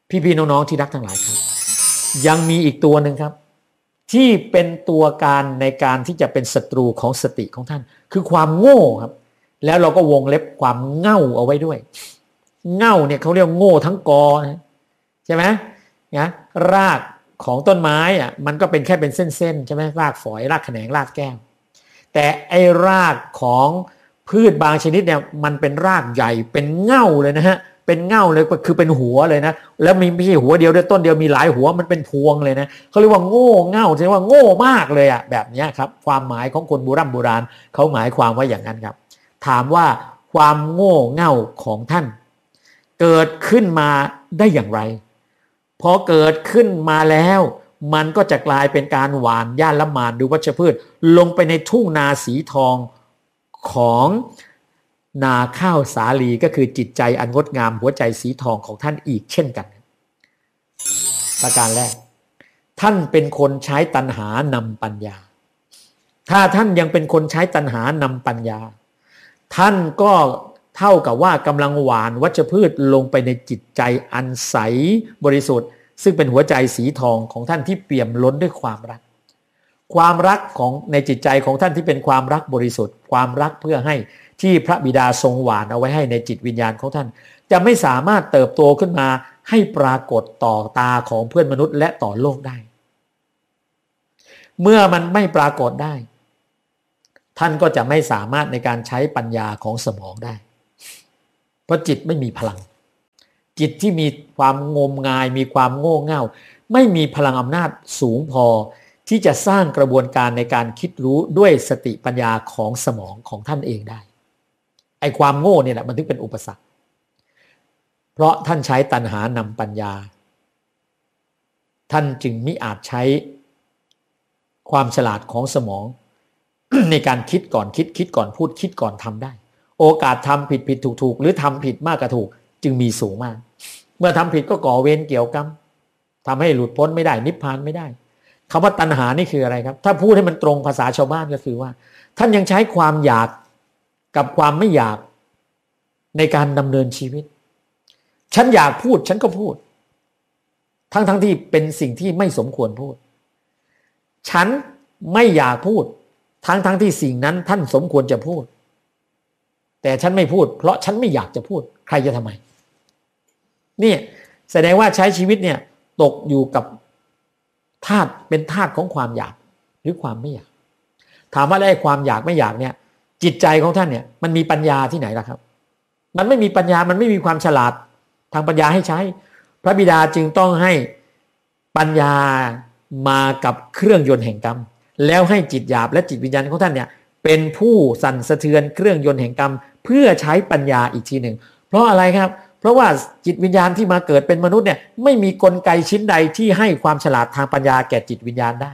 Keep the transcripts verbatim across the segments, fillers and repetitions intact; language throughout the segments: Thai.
พี่ๆน้องๆที่รักทั้งหลายครับยังมีอีกตัวหนึ่งครับที่เป็นตัวการในการที่จะเป็นศัตรูของสติของท่านคือความโง่ครับแล้วเราก็วงเล็บความเง่าเอาไว้ด้วยเง่าเนี่ยเขาเรียกโง่ทั้งกอใช่ไหมนะรากของต้นไม้อ่ะมันก็เป็นแค่เป็นเส้นๆใช่ไหมรากฝอยรากแขนงรากแก้วแต่ไอ้รากของพืชบางชนิดเนี่ยมันเป็นรากใหญ่เป็นเง่าเลยนะฮะเป็นเง่าเลยก็คือเป็นหัวเลยนะแล้วมีไม่ใช่หัวเดียวด้วยต้นเดียวมีหลายหัวมันเป็นพวงเลยนะเขาเรียกว่าโง่เง่าแสดงว่าโง่มากเลยอ่ะแบบนี้ครับความหมายของคนโบราณโบราณเขาหมายความว่าอย่างนั้นครับถามว่าความโง่เง่าของท่านเกิดขึ้นมาได้อย่างไรพอเกิดขึ้นมาแล้วมันก็จะกลายเป็นการหว่านหญ้าละหมาดดูวัชพืชลงไปในทุ่งนาสีทองของนาข้าวสาลีก็คือจิตใจอันงดงามหัวใจสีทองของท่านอีกเช่นกันประการแรกท่านเป็นคนใช้ตัณหานำปัญญาถ้าท่านยังเป็นคนใช้ตัณหานำปัญญาท่านก็เท่ากับว่ากำลังหว่านวัชพืชลงไปในจิตใจอันใสบริสุทธิ์ซึ่งเป็นหัวใจสีทองของท่านที่เปี่ยมล้นด้วยความรักความรักของในจิตใจของท่านที่เป็นความรักบริสุทธิ์ความรักเพื่อให้ที่พระบิดาทรงหว่านเอาไว้ให้ในจิตวิญญาณของท่านจะไม่สามารถเติบโตขึ้นมาให้ปรากฏต่อตาของเพื่อนมนุษย์และต่อโลกได้เมื่อมันไม่ปรากฏได้ท่านก็จะไม่สามารถในการใช้ปัญญาของสมองได้เพราะจิตไม่มีพลังจิตที่มีความงมงายมีความโง่เง่าไม่มีพลังอำนาจสูงพอที่จะสร้างกระบวนการในการคิดรู้ด้วยสติปัญญาของสมองของท่านเองได้ไอ้ความโง่เนี่ยแหละมันถึงเป็นอุปสรรคเพราะท่านใช้ตัณหานำปัญญาท่านจึงมิอาจใช้ความฉลาดของสมอง ในการคิดก่อนคิดคิดก่อนพูดคิดก่อนทำได้โอกาสทำผิดผิดถูกถูกหรือทำผิดมากกว่าถูกจึงมีสูงมากเมื่อทำผิดก็ก่อเวรเกี่ยวกรรมทำให้หลุดพ้นไม่ได้นิพพานไม่ได้คำว่าตัณหานี่คืออะไรครับถ้าพูดให้มันตรงภาษาชาวบ้านก็คือว่าท่านยังใช้ความอยากกับความไม่อยากในการดำเนินชีวิตฉันอยากพูดฉันก็พูดทั้งทั้งที่เป็นสิ่งที่ไม่สมควรพูดฉันไม่อยากพูดทั้งทั้งที่สิ่งนั้นท่านสมควรจะพูดแต่ฉันไม่พูดเพราะฉันไม่อยากจะพูดใครจะทำไมนี่แสดงว่าใช้ชีวิตเนี่ยตกอยู่กับธาตุเป็นธาตุของความอยากหรือความไม่อยากถามว่าไอ้ความอยากไม่อยากเนี่ยจิตใจของท่านเนี่ยมันมีปัญญาที่ไหนล่ะครับมันไม่มีปัญญามันไม่มีความฉลาดทางปัญญาให้ใช้พระบิดาจึงต้องให้ปัญญามากับเครื่องยนต์แห่งกรรมแล้วให้จิตหยาบและจิตวิญญาณของท่านเนี่ยเป็นผู้สั่นสะเทือนเครื่องยนต์แห่งกรรมเพื่อใช้ปัญญาอีกทีหนึ่งเพราะอะไรครับเพราะว่าจิตวิญญาณที่มาเกิดเป็นมนุษย์เนี่ยไม่มีกลไกชิ้นใดที่ให้ความฉลาดทางปัญญาแก่จิตวิญญาณได้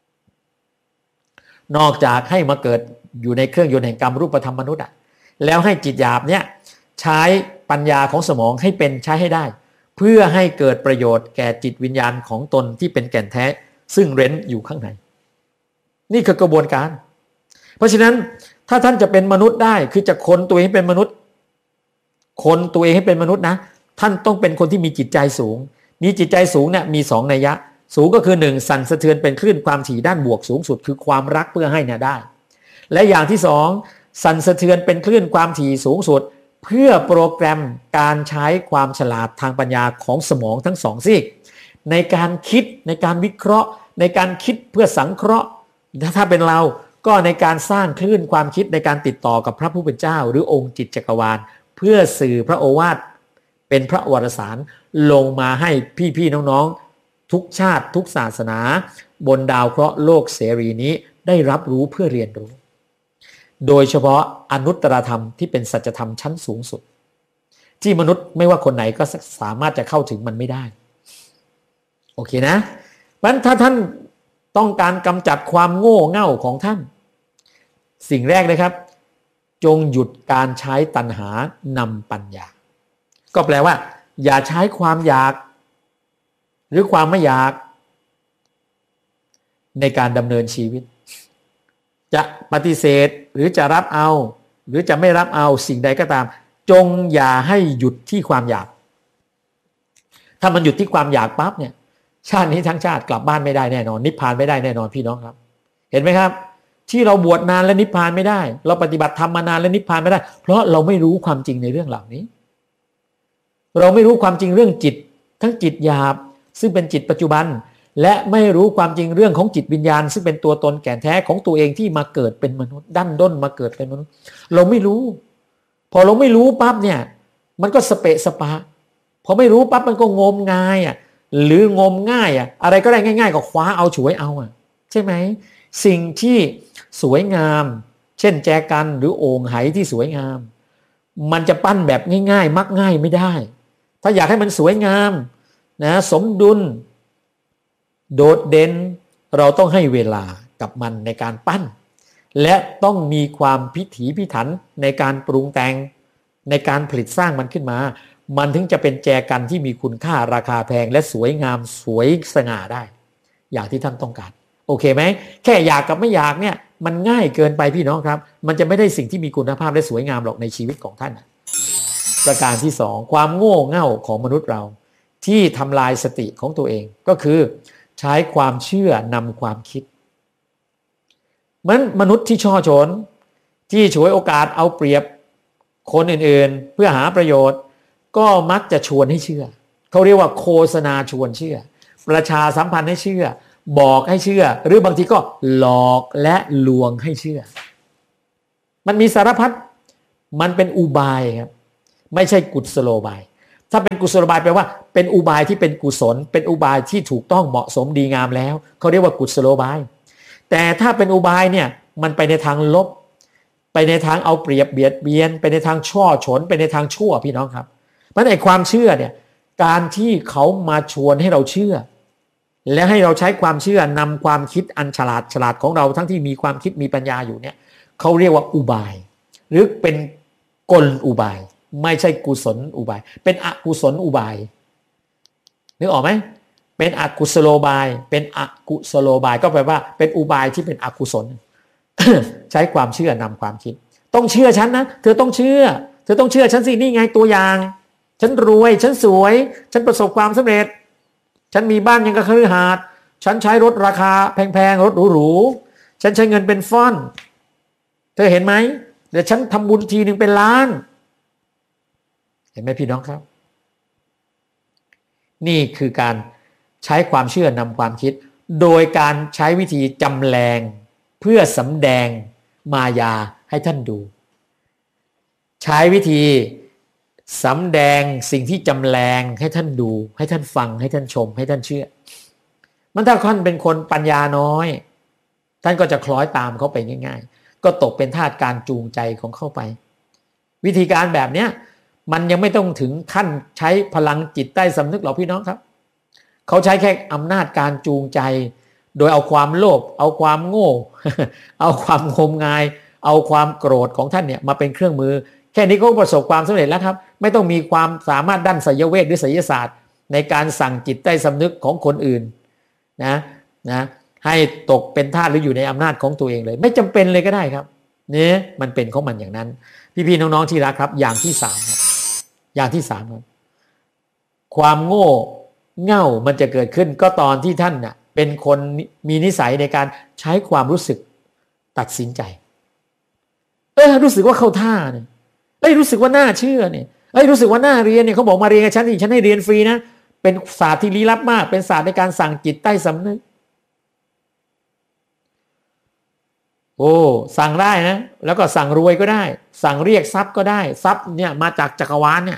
นอกจากให้มาเกิดอยู่ในเครื่องยนต์แห่งกรรมรูปธรรมมนุษย์อ่ะแล้วให้จิตหยาบเนี่ยใช้ปัญญาของสมองให้เป็นใช้ให้ได้เพื่อให้เกิดประโยชน์แก่จิตวิญญาณของตนที่เป็นแก่นแท้ซึ่งเร้นอยู่ข้างในนี่คือกระบวนการเพราะฉะนั้นถ้าท่านจะเป็นมนุษย์ได้คือจะคนตัวเองให้เป็นมนุษย์คนตัวเองให้เป็นมนุษย์นะท่านต้องเป็นคนที่มีจิตใจสูงมีจิตใจสูงเนี่ยมีสองนัยยะสูงก็คือหนึ่งสั่นสะเทือนเป็นคลื่นความถี่ด้านบวกสูงสุดคือความรักเพื่อให้เนี่ยได้และอย่างที่สองสั่นสะเทือนเป็นคลื่นความถี่สูงสุดเพื่อโปรแกรมการใช้ความฉลาดทางปัญญาของสมองทั้งสองซีกในการคิดในการวิเคราะห์ในการคิดเพื่อสังเคราะห์ถ้าเป็นเราก็ในการสร้างคลื่นความคิดในการติดต่อกับพระผู้เป็นเจ้าหรือองค์จิตจักรวาลเพื่อสื่อพระโอวาทเป็นพระวรสารลงมาให้พี่ๆน้องๆทุกชาติทุกศาสนาบนดาวเคราะห์โลกเสรีนี้ได้รับรู้เพื่อเรียนรู้โดยเฉพาะอนุตตรธรรมที่เป็นสัจธรรมชั้นสูงสุดที่มนุษย์ไม่ว่าคนไหนก็สามารถจะเข้าถึงมันไม่ได้โอเคนะเพราะฉะนั้นถ้าท่านต้องการกำจัดความโง่เง่าของท่านสิ่งแรกนะครับจงหยุดการใช้ตัณหานำปัญญาก็แปลว่าอย่าใช้ความอยากหรือความไม่อยากในการดำเนินชีวิตจะปฏิเสธหรือจะรับเอาหรือจะไม่รับเอาสิ่งใดก็ตามจงอย่าให้หยุดที่ความอยากถ้ามันหยุดที่ความอยากปั๊บเนี่ยชาตินี้ทั้งชาติกลับบ้านไม่ได้แน่นอนนิพพานไม่ได้แน่นอนพี่น้องครับเห็นไหมครับที่เราบวชนานและนิพพานไม่ได้เราปฏิบัติธรรมมานานและนิพพานไม่ได้เพราะเราไม่รู้ความจริงในเรื่องเหล่านี้เราไม่รู้ความจริงเรื่องจิตทั้งจิตหยาบซึ่งเป็นจิตปัจจุบันและไม่รู้ความจริงเรื่องของจิตวิญญาณซึ่งเป็นตัวตนแก่นแท้ของตัวเองที่มาเกิดเป็นมนุษย์ดั้นด้นมาเกิดเป็นมนุษย์เราไม่รู้พอเราไม่รู้ปั๊บเนี่ยมันก็สเปะสปะพอไม่รู้ปั๊บมันก็งมงายอ่ะหรืองมง่ายอ่ะอะไรก็ได้ง่ายๆก็คว้าเอาฉวยเอาอ่ะใช่ไหมสิ่งที่สวยงามเช่นแจกันหรือโอ่งไหที่สวยงามมันจะปั้นแบบง่ายๆมักง่ายไม่ได้ถ้าอยากให้มันสวยงามนะสมดุลโดดเด่นเราต้องให้เวลากับมันในการปั้นและต้องมีความพิถีพิถันในการปรุงแต่งในการผลิตสร้างมันขึ้นมามันถึงจะเป็นแจกันที่มีคุณค่าราคาแพงและสวยงามสวยสง่าได้อย่างที่ท่านต้องการโอเคไหมแค่อยากกับไม่อยากเนี่ยมันง่ายเกินไปพี่น้องครับมันจะไม่ได้สิ่งที่มีคุณภาพและสวยงามหรอกในชีวิตของท่านประการที่สองความโง่เง่าของมนุษย์เราที่ทำลายสติของตัวเองก็คือใช้ความเชื่อนำความคิดเหมือนมนุษย์ที่ช่อฉนที่ฉวยโอกาสเอาเปรียบคนอื่นๆเพื่อหาประโยชน์ก็มักจะชวนให้เชื่อเขาเรียกว่าโฆษณาชวนเชื่อประชาสัมพันธ์ให้เชื่อบอกให้เชื่อหรือบางทีก็หลอกและลวงให้เชื่อมันมีสารพัดมันเป็นอุบายครับไม่ใช่กุศโลบายถ้าเป็นกุศโลบายแปลว่าเป็นอุบายที่เป็นกุศลเป็นอุบายที่ถูกต้องเหมาะสมดีงามแล้วเขาเรียกว่ากุศโลบายแต่ถ้าเป็นอุบายเนี่ยมันไปในทางลบไปในทางเอาเปรียบเบียดเบียนไปในทางช่อฉนไปในทางชั่วพี่น้องครับเพราะไอ้ความเชื่อเนี่ยการที่เขามาชวนให้เราเชื่อและให้เราใช้ความเชื่อนำความคิดอันฉลาดฉลาดของเราทั้งที่มีความคิดมีปัญญาอยู่เนี่ยเขาเรียกว่าอุบายหรือเป็นกลอุบายไม่ใช่กุศลอุบายเป็นอกุศลอุบายนึกออกไหมเป็นอกุศโลบายเป็นอกุศโลบายก็แปลว่าเป็นอุบายที่เป็นอกุศล ใช้ความเชื่อนำความคิดต้องเชื่อฉันนะเธอต้องเชื่อเธอต้องเชื่อฉันสินี่ไงตัวอย่างฉันรวยฉันสวยฉันประสบความสำเร็จฉันมีบ้านยังกระคฤหาสน์ฉันใช้รถราคาแพงๆรถหรูๆฉันใช้เงินเป็นฟ่อนเธอเห็นไหมเดี๋ยวฉันทำบุญทีนึงเป็นล้านเห็นไหมพี่น้องครับนี่คือการใช้ความเชื่อนำความคิดโดยการใช้วิธีจำแรงเพื่อสำแดงมายาให้ท่านดูใช้วิธีสำแดงสิ่งที่จำแรงให้ท่านดูให้ท่านฟังให้ท่านชมให้ท่านเชื่อมันถ้าท่านเป็นคนปัญญาน้อยท่านก็จะคล้อยตามเขาไปง่ายๆก็ตกเป็นทาสการจูงใจของเข้าไปวิธีการแบบเนี้ยมันยังไม่ต้องถึงขั้นใช้พลังจิตใต้สำนึกหรอกพี่น้องครับเขาใช้แค่อำนาจการจูงใจโดยเอาความโลภเอาความโง่ เอาความงมงายเอาความโกรธของท่านเนี่ยมาเป็นเครื่องมือแค่นี้ก็ประสบความสำเร็จแล้วครับไม่ต้องมีความสามารถด้านไสยเวทหรือไสยศาสตร์ในการสั่งจิตใต้สำนึกของคนอื่นนะนะให้ตกเป็นทาสหรืออยู่ในอำนาจของตัวเองเลยไม่จำเป็นเลยก็ได้ครับเนี่ยมันเป็นของมันอย่างนั้นพี่ๆน้องๆที่รักครับอย่างที่สามครับอย่างที่สามครับความโง่เง่ามันจะเกิดขึ้นก็ตอนที่ท่านน่ะเป็นคนมีนิสัยในการใช้ความรู้สึกตัดสินใจเออรู้สึกว่าเข้าท่าเนี่ยเอ้ยรู้สึกว่าน่าเชื่อเนี่ยเอ้ยรู้สึกว่าน่าเรียนเนี่ยเขาบอกมาเรียนกับฉันนี่ฉันให้เรียนฟรีนะเป็นศาสตร์ที่ลี้ลับมากเป็นศาสตร์ในการสั่งจิตใต้สำนึกโอ้สั่งได้นะแล้วก็สั่งรวยก็ได้สั่งเรียกทรัพย์ก็ได้ทรัพย์เนี่ยมาจากจักรวาลเนี่ย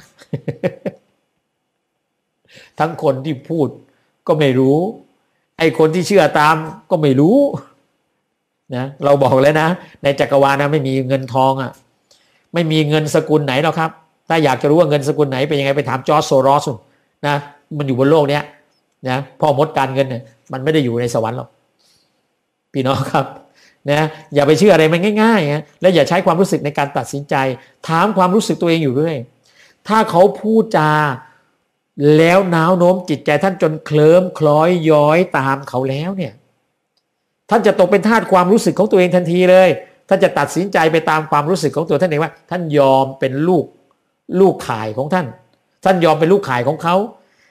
ทั้งคนที่พูดก็ไม่รู้ไอ้คนที่เชื่อตามก็ไม่รู้นะเราบอกแล้วนะในจักรวาลนะไม่มีเงินทองอ่ะไม่มีเงินสกุลไหนหรอกครับถ้าอยากจะรู้ว่าเงินสกุลไหนเป็นยังไงไปถามจอร์จโซรอสนะมันอยู่บนโลกเนี้ยนะพ่อมดการเงินเนี่ยมันไม่ได้อยู่ในสวรรค์หรอกพี่น้องครับนะอย่าไปเชื่ออะไรมันง่ายๆนะและอย่าใช้ความรู้สึกในการตัดสินใจถามความรู้สึกตัวเองอยู่ด้วยถ้าเขาพูดจาแล้วน้าวโน้มจิตใจท่านจนเคลิ้มคล้อยย้อยตามเขาแล้วเนี่ยท่านจะตกเป็นทาสความรู้สึกของตัวเองทันทีเลยท่านจะตัดสินใจไปตามความรู้สึกของตัวท่านเองว่าท่านยอมเป็นลูกลูกข่ายของท่านท่านยอมเป็นลูกข่ายของเขา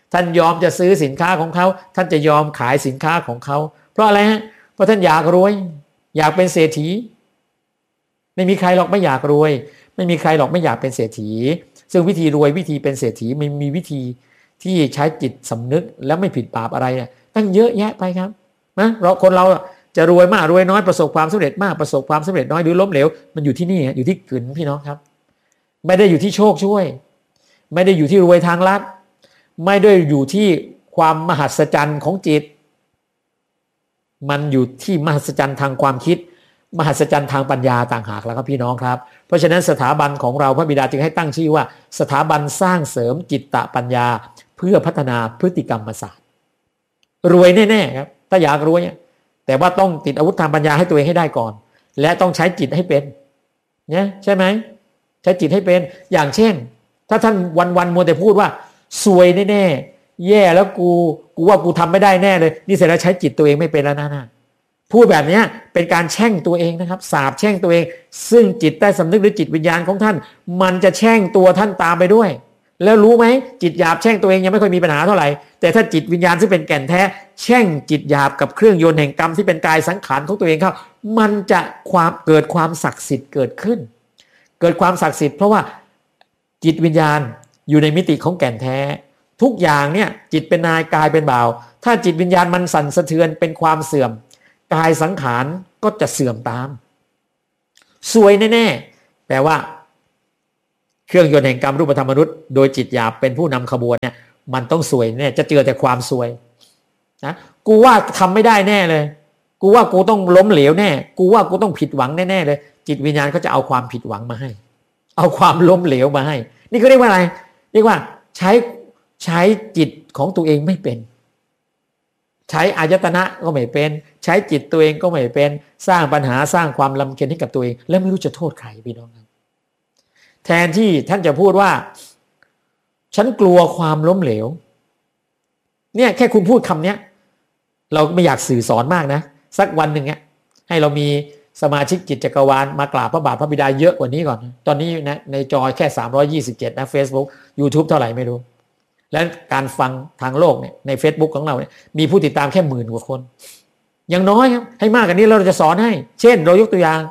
ท่านยอมจะซื้อสินค้าของเขาท่านจะยอมขายสินค้าของเขาเพราะอะไรฮะเพราะท่านอยากรวยอยากเป็นเศรษฐีไม่มีใครหรอกไม่อยากรวยไม่มีใครหรอกไม่อยากเป็นเศรษฐีซึ่งวิธีรวยวิธีเป็นเศรษฐีมันมีวิธีที่ใช้จิตสำนึกแล้วไม่ผิดบาปอะไรเนี่ยตั้งเยอะแยะไปครับนะเราคนเราจะรวยมากรวยน้อยประสบความสำเร็จมากประสบความสำเร็จน้อยหรือล้มเหลวมันอยู่ที่นี่อยู่ที่กลืนพี่น้องครับไม่ได้อยู่ที่โชคช่วยไม่ได้อยู่ที่รวยทางลัดไม่ได้อยู่ที่ความมหัศจรรย์ของจิตมันอยู่ที่มหัศจรรย์ทางความคิดมหัศจรรย์ทางปัญญาต่างหากแล้วครับพี่น้องครับเพราะฉะนั้นสถาบันของเราพระบิดาจึงให้ตั้งชื่อว่าสถาบันสร้างเสริมจิตตปัญญาเพื่อพัฒนาพฤติกรรมศาสตร์รวยแน่ๆครับถ้าอยากรวยแต่ว่าต้องติดอาวุธทางปัญญาให้ตัวเองให้ได้ก่อนและต้องใช้จิตให้เป็นเนี่ยใช่ไหมใช้จิตให้เป็นอย่างเช่นถ้าท่านวันๆมัวแต่พูดว่าซวยแน่ๆแย่แล้วกูกูว่ากูทำไม่ได้แน่เลยนี่เสร็จแล้วใช้จิตตัวเองไม่เป็นแล้วนะนะพูดแบบนี้เป็นการแช่งตัวเองนะครับสาปแช่งตัวเองซึ่งจิตใต้สำนึกหรือจิตวิญญาณของท่านมันจะแช่งตัวท่านตามไปด้วยแล้วรู้ไหมจิตหยาบแช่งตัวเองยังไม่ค่อยมีปัญหาเท่าไหร่แต่ถ้าจิตวิญญาณซึ่งเป็นแก่นแท้แช่งจิตหยาบกับเครื่องยนต์แห่งกรรมที่เป็นกายสังขารของตัวเองเข้ามันจะความเกิดความศักดิ์สิทธิ์เกิดขึ้นเกิดความศักดิ์สิทธิ์เพราะว่าจิตวิญญาณอยู่ในมิติของแก่นแท้ทุกอย่างเนี่ยจิตเป็นนายกายเป็นบ่าวถ้าจิตวิญญาณมันสั่นสะเทือนเป็นความเสื่อมกายสังขารก็จะเสื่อมตามซวยแน่ๆแปลว่าเครื่องยนต์แห่งกรรมรูปธรรมมนุษย์โดยจิตหยาบเป็นผู้นำขบวนเนี่ยมันต้องซวยแน่จะเจอแต่ความซวยนะกูว่าทำไม่ได้แน่เลยกูว่ากูต้องล้มเหลวแน่กูว่ากูต้องผิดหวังแน่ๆเลยจิตวิญญาณก็จะเอาความผิดหวังมาให้เอาความล้มเหลวมาให้นี่ก็เรียกว่าอะไรเรียกว่าใช้ใช้จิตของตัวเองไม่เป็นใช้อายตนะก็ไม่เป็นใช้จิตตัวเองก็ไม่เป็นสร้างปัญหาสร้างความลำเค็ญให้กับตัวเองแล้วไม่รู้จะโทษใครพี่น้องครับแทนที่ท่านจะพูดว่าฉันกลัวความล้มเหลวเนี่ยแค่คุณพูดคำเนี้ยเราไม่อยากสื่อสอนมากนะสักวันหนึ่งเนี่ยให้เรามีสมาชิกจิตจักรวาลมากราบพระบาทพระบิดาเยอะกว่านี้ก่อนตอนนี้นะในจอแค่สามร้อยยี่สิบเจ็ดนะ Facebook YouTube เท่าไหร่ไม่รู้และการฟังทางโลกเนี่ยใน Facebook ของเราเนี่ยมีผู้ติดตามแค่หมื่นกว่าคนยังน้อยครับให้มากกว่านี้เราจะสอนให้เช่นเรายกตัวอย่าง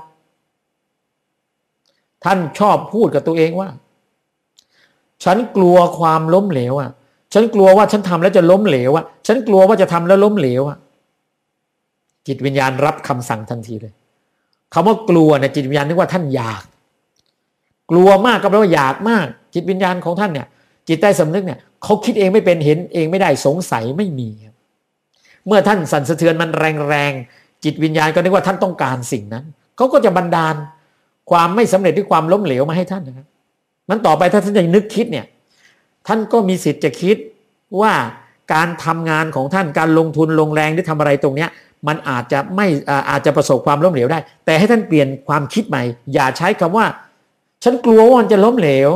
ท่านชอบพูดกับตัวเองว่าฉันกลัวความล้มเหลวอ่ะฉันกลัวว่าฉันทำแล้วจะล้มเหลวอ่ะฉันกลัวว่าจะทำแล้วล้มเหลวอ่ะจิตวิญญาณรับคำสั่งทันทีเลยคำว่ากลัวเนี่ยจิตวิญญาณนึกว่าท่านอยากกลัวมากก็แปลว่าอยากมากจิตวิญญาณของท่านเนี่ยจิตใต้สำนึกเนี่ยเขาคิดเองไม่เป็นเห็นเองไม่ได้สงสัยไม่มีเมื่อท่านสั่นสะเทือนมันแรงๆจิตวิญญาณก็นึกว่าท่านต้องการสิ่งนั้นเขาก็จะบันดาลความไม่สำเร็จหรือความล้มเหลวมาให้ท่านนะครับนั้นต่อไปถ้าท่านจะนึกคิดเนี่ยท่านก็มีสิทธิ์จะคิดว่าการทำงานของท่านการลงทุนลงแรงหรือทำอะไรตรงเนี้ยมันอาจจะไม่อาจจะประสบความล้มเหลวได้แต่ให้ท่านเปลี่ยนความคิดใหม่อย่าใช้คำว่าฉันกลัวว่ามันจะล้มเหลว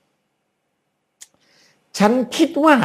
ฉันคิดว่า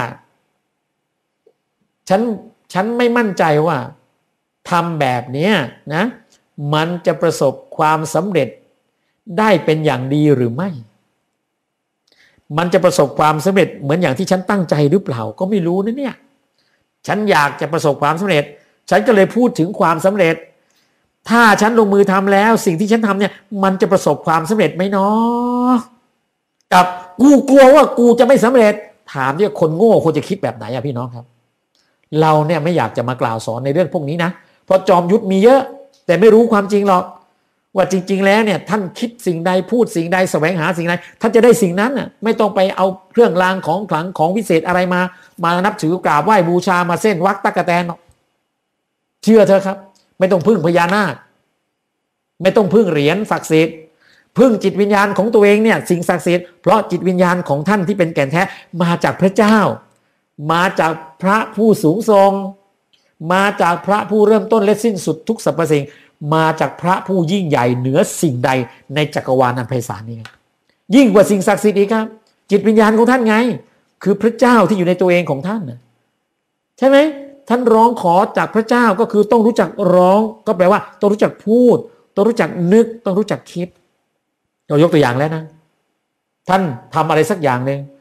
ฉันฉันไม่มั่นใจว่าทำแบบนี้นะมันจะประสบความสำเร็จได้เป็นอย่างดีหรือไม่มันจะประสบความสำเร็จเหมือนอย่างที่ฉันตั้งใจหรือเปล่าก็ไม่รู้นะเนี่ยฉันอยากจะประสบความสำเร็จฉันก็เลยพูดถึงความสำเร็จถ้าฉันลงมือทำแล้วสิ่งที่ฉันทำเนี่ยมันจะประสบความสำเร็จไหมเนาะกับกูกลัวว่ากูจะไม่สำเร็จถามที่คนโง่ควรจะคิดแบบไหนอะพี่น้องครับเราเนี่ยไม่อยากจะมากล่าวสอนในเรื่องพวกนี้นะเพราะจอมยุทธมีเยอะแต่ไม่รู้ความจริงหรอกว่าจริงๆแล้วเนี่ยท่านคิดสิ่งใดพูดสิ่งใดแสวงหาสิ่งใดท่านจะได้สิ่งนั้นน่ะไม่ต้องไปเอาเครื่องรางของขลังของวิเศษอะไรมามานับถือกราบไหว้บูชามาเส้นวักตะกะแตนหรอกเชื่อเถอะครับไม่ต้องพึ่งพญานาคไม่ต้องพึ่งเหรียญศักดิ์สิทธิ์พึ่งจิตวิญญาณของตัวเองเนี่ยสิ่งศักดิ์สิทธิ์เพราะจิตวิญญาณของท่านที่เป็นแก่นแท้มาจากพระเจ้ามาจากพระผู้สูงทรงมาจากพระผู้เริ่มต้นและสิ้นสุดทุกสรรพสิ่งมาจากพระผู้ยิ่งใหญ่เหนือสิ่งใดในจักรวาลอันไพศาลนี้ยิ่งกว่าสิ่งศักดิ์สิทธิ์อีกครับจิตวิญญาณของท่านไงคือพระเจ้าที่อยู่ในตัวเองของท่านใช่ไหมท่านร้องขอจากพระเจ้าก็คือต้องรู้จักร้องก็แปลว่าต้องรู้จักพูดต้องรู้จักนึกต้องรู้จักคิดเรายกตัวอย่างแล้วนะท่านทำอะไรสักอย่างหนึ่ง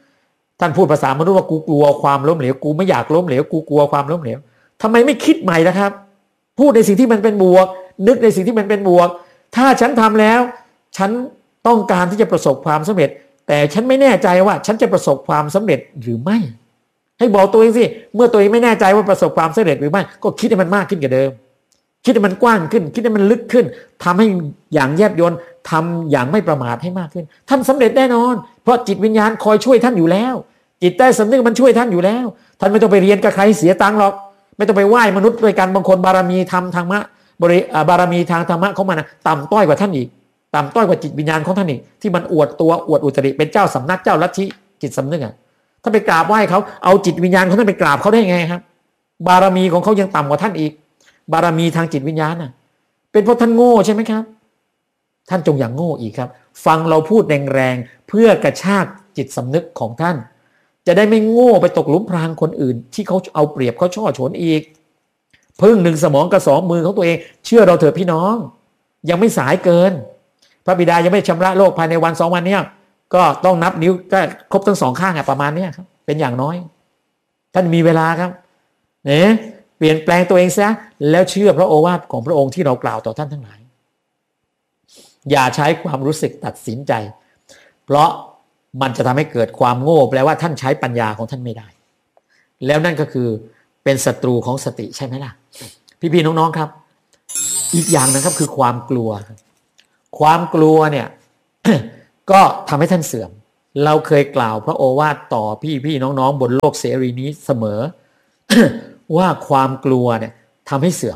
ท่านพูดภาษามนุษย์ว่ากูกลัวความล้มเหลวกูไม่อยากล้มเหลวกูกลัวความล้มเหลวทำไมไม่คิดใหม่ล่ะครับพูดในสิ่งที่มันเป็นบวกนึกในสิ่งที่มันเป็นบวกถ้าฉันทำแล้วฉันต้องการที่จะประสบความสำเร็จแต่ฉันไม่แน่ใจว่าฉันจะประสบความสำเร็จหรือไม่ให้บอกตัวเองสิเมื่อตัวเองไม่แน่ใจว่าประสบความสำเร็จหรือไม่ก็คิดให้มันมากขึ้นกว่าเดิมคิดให้มันกว้างขึ้นคิดให้มันลึกขึ้นทำให้อย่างแยบยลทำอย่างไม่ประมาทให้มากขึ้นท่านสำเร็จแน่นอนเพราะจิตวิญญาณคอยช่วยท่านอยู่แล้วจิตใต้สำนึกมันช่วยท่านอยู่แล้วท่านไม่ต้องไปเรียนกับใครเสียตังค์หรอกไม่ต้องไปไหว้มนุษย์ด้วยกันบางคนบารมีธรรมธรรมะบริบารมีทางธรรมะเขามันต่ำต้อยกว่าท่านอีกต่ำต้อยกว่าจิตวิญญาณของท่านอีกที่มันอวดตัวอวดอุตริเป็นเจ้าสำนักเจ้าลัทธิจิตสำนึกอ่ะถ้าไปกราบไหว้เขาเอาจิตวิญญาณของท่านไปกราบเขาได้ไงครับบารมีของเขายังต่ำกว่าท่านอีกบารมีทางจิตวิญญาณน่ะเป็นเพราะท่านโง่ใช่ไหมครับท่านจงอย่างโง่อีกครับฟังเราพูดแรงๆเพื่อกระชากจิตสำนึกของท่านจะได้ไม่โง่ไปตกหลุมพรางคนอื่นที่เขาเอาเปรียบเขาช่อฉนอีกพึ่งหนึ่งสมองกับสองมือของตัวเองเชื่อเราเถอะพี่น้องยังไม่สายเกินพระบิดายังไม่ชำระโลกภายในวันสองวันเนี้ยก็ต้องนับนิ้วก็ครบทั้งสองข้างอะประมาณนี้ครับเป็นอย่างน้อยท่านมีเวลาครับเนี่ยเปลี่ยนแปลงตัวเองซะแล้วเชื่อพระโอวาทของพระองค์ที่เรากล่าวต่อท่านทั้งหลายอย่าใช้ความรู้สึกตัดสินใจเพราะมันจะทำให้เกิดความโง่แปลว่าท่านใช้ปัญญาของท่านไม่ได้แล้วนั่นก็คือเป็นศัตรูของสติใช่ไหมล่ะพี่ๆน้องๆครับอีกอย่างนะครับคือความกลัวความกลัวเนี่ย ก็ทำให้ท่านเสื่อมเราเคยกล่าวพระโอวาทต่อพี่ๆน้องๆบนโลกเสรีนี้เสมอ ว่าความกลัวเนี่ยทำให้เสื่อม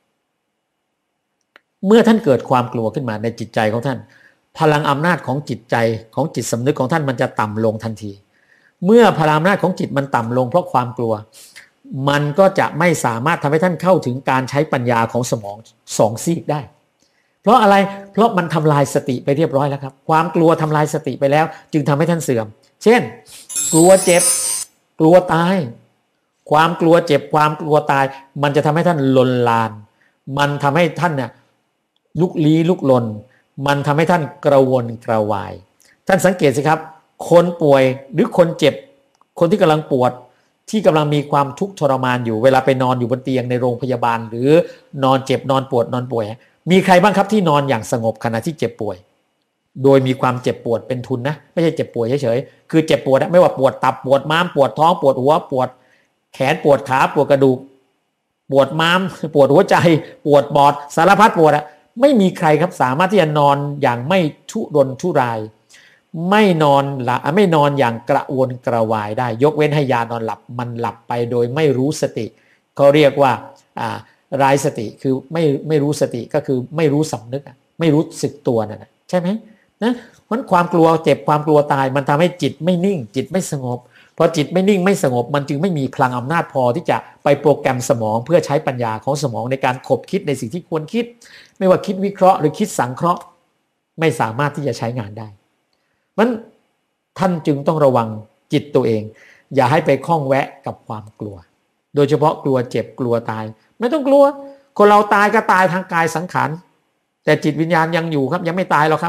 เมื่อท่านเกิดความกลัวขึ้นมาในจิตใจของท่านพลังอำนาจของจิตใจของจิตสำนึกของท่านมันจะต่ำลงทันทีเมื่อพลังอำนาจของจิตมันต่ำลงเพราะความกลัวมันก็จะไม่สามารถทำให้ท่านเข้าถึงการใช้ปัญญาของสมองสองซีกได้เพราะอะไรเพราะมันทำลายสติไปเรียบร้อยแล้วครับความกลัวทำลายสติไปแล้วจึงทำให้ท่านเสื่อมเช่นกลัวเจ็บกลัวตายความกลัวเจ็บความกลัวตายมันจะทำให้ท่านลนลานมันทำให้ท่านเนี่ยลุกลี้ลุกลนมันทำให้ท่านกระวนกระวายท่านสังเกตสิครับคนป่วยหรือคนเจ็บคนที่กำลังปวดที่กำลังมีความทุกข์ทรมานอยู่เวลาไปนอนอยู่บนเตียงในโรงพยาบาลหรือนอนเจ็บนอนปวดนอนป่วยมีใครบ้างครับที่นอนอย่างสงบขณะที่เจ็บป่วยโดยมีความเจ็บปวดเป็นทุนนะไม่ใช่เจ็บป่วยเฉยๆคือเจ็บปวดไม่ว่าปวดตับปวดม้ามปวดท้องปวดหัวปวดแขนปวดขาปวดกระดูกปวดม้ามปวดหัวใจปวดปอดสารพัดปวดอะไม่มีใครครับสามารถที่จะนอนอย่างไม่ทุรนทุรายไม่นอนละไม่นอนอย่างกระวนกระวายได้ยกเว้นให้ยานอนหลับมันหลับไปโดยไม่รู้สติเขาเรียกว่าอ่าไร้สติคือไม่ไม่รู้สติก็คือไม่รู้สำนึกไม่รู้สึกตัวนั่นนะใช่ไหมนะเพราะความกลัวเจ็บความกลัวตายมันทำให้จิตไม่นิ่งจิตไม่สงบพอจิตไม่นิ่งไม่สงบมันจึงไม่มีพลังอำนาจพอที่จะไปโปรแกรมสมองเพื่อใช้ปัญญาของสมองในการขบคิดในสิ่งที่ควรคิดไม่ว่าคิดวิเคราะห์หรือคิดสังเคราะห์ไม่สามารถที่จะใช้งานได้มันท่านจึงต้องระวังจิตตัวเองอย่าให้ไปคล้องแวะกับความกลัวโดยเฉพาะกลัวเจ็บกลัวตายไม่ต้องกลัวคนเราตายก็ตายทางกายสังขารแต่จิตวิญญาณยังอยู่ครับยังไม่ตายหรอกครับ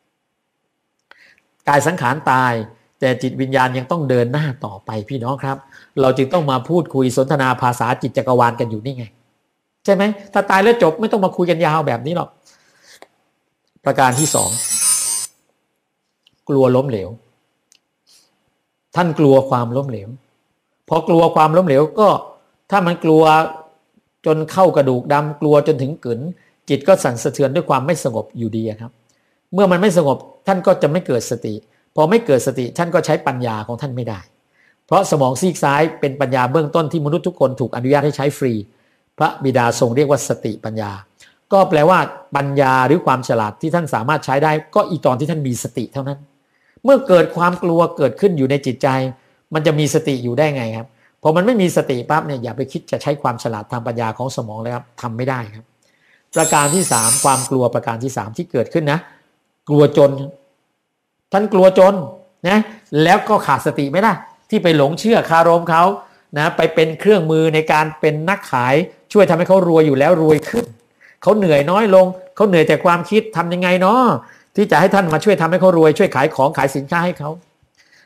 กายสังขารตายแต่จิตวิญญาณยังต้องเดินหน้าต่อไปพี่น้องครับเราจึงต้องมาพูดคุยสนทนาภาษาจิตจักรวาลกันอยู่นี่ไงใช่ไหมถ้าตายแล้วจบไม่ต้องมาคุยกันยาวแบบนี้หรอกประการที่สองกลัวล้มเหลวท่านกลัวความล้มเหลวพอกลัวความล้มเหลวก็ถ้ามันกลัวจนเข้ากระดูกดำกลัวจนถึงกึ๋นจิตก็สั่นสะเทือนด้วยความไม่สงบอยู่ดีครับเมื่อมันไม่สงบท่านก็จะไม่เกิดสติพอไม่เกิดสติท่านก็ใช้ปัญญาของท่านไม่ได้เพราะสมองซีกซ้ายเป็นปัญญาเบื้องต้นที่มนุษย์ทุกคนถูกอนุญาตให้ใช้ฟรีพระบิดาทรงเรียกว่าสติปัญญาก็แปลว่าปัญญาหรือความฉลาดที่ท่านสามารถใช้ได้ก็อีตอนที่ท่านมีสติเท่านั้นเมื่อเกิดความกลัวเกิดขึ้นอยู่ในจิตใจมันจะมีสติอยู่ได้ไงครับพอมันไม่มีสติปั๊บเนี่ยอย่าไปคิดจะใช้ความฉลาดทางปัญญาของสมองเลยครับทำไม่ได้ครับประการที่สามความกลัวประการที่สามที่เกิดขึ้นนะกลัวจนท่านกลัวจนนะแล้วก็ขาดสติไหมล่ะที่ไปหลงเชื่อคารมเขานะไปเป็นเครื่องมือในการเป็นนักขายช่วยทำให้เขารวยอยู่แล้วรวยขึ้นเขาเหนื่อยน้อยลงเขาเหนื่อยแต่ความคิดทำยังไงเนาะที่จะให้ท่านมาช่วยทำให้เขารวยช่วยขายของขายสินค้าให้เขา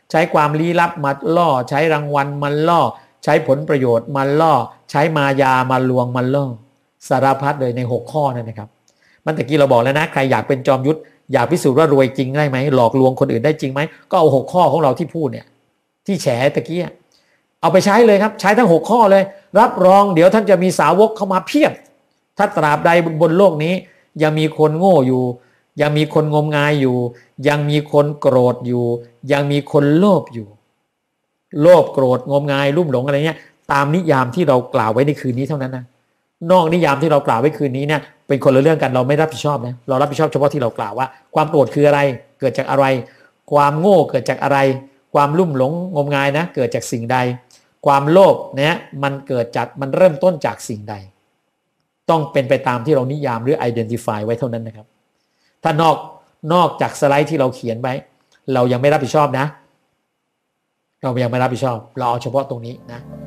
ใช้ความลี้ลับมาล่อใช้รางวัลมาล่อใช้ผลประโยชน์มาล่อใช้มายามาลวงมาล่อสารพัดเลยในหกข้อนั่นนะครับมันตะกี้เราบอกแล้วนะใครอยากเป็นจอมยุทธอยากพิสูจน์ว่ารวยจริงได้ไหมหลอกลวงคนอื่นได้จริงไหมก็เอาหกข้อของเราที่พูดเนี่ยที่แฉตะกี้เอาไปใช้เลยครับใช้ทั้งหกข้อเลยรับรองเดี๋ยวท่านจะมีสาวกเข้ามาเพียบถ้าตราบใดบนโลกนี้ยังมีคนโง่อยู่ยังมีคนงมงายอยู่ยังมีคนโกรธอยู่ยังมีคนโลภอยู่โลภโกรธงมงายลุ่มหลงอะไรเงี้ยตามนิยามที่เรากล่าวไว้ในคืนนี้เท่านั้นนะนอกนิยามที่เรากล่าวไว้คืนนี้เนี่ยเป็นคนละเรื่องกันเราไม่รับผิดชอบนะเรารับผิดชอบเฉพาะที่เรากล่าวว่าความโกรธคืออะไรเกิดจากอะไรความโง่เกิดจากอะไรความลุ่มหลงงมงายนะเกิดจากสิ่งใดความโลภเนี่ยมันเกิดจากมันเริ่มต้นจากสิ่งใดต้องเป็นไปตามที่เรานิยามหรือ identify ไว้เท่านั้นนะครับถ้านอกนอกจากสไลด์ที่เราเขียนไว้เรายังไม่รับผิดชอบนะเรายังไม่รับผิดชอบเราเอาเฉพาะตรงนี้นะ